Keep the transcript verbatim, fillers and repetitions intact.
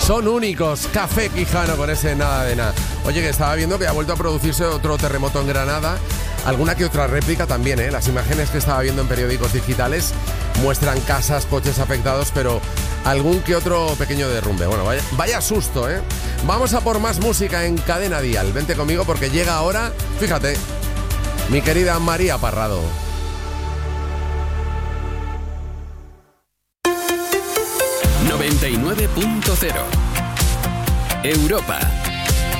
Son únicos. Café Quijano con ese nada de nada. Oye, que estaba viendo que ha vuelto a producirse otro terremoto en Granada. Alguna que otra réplica también, ¿eh? Las imágenes que estaba viendo en periódicos digitales muestran casas, coches afectados, pero algún que otro pequeño derrumbe. Bueno, vaya, vaya susto, ¿eh? Vamos a por más música en Cadena Dial. Vente conmigo porque llega ahora, fíjate, mi querida María Parrado. noventa y nueve punto cero Europa.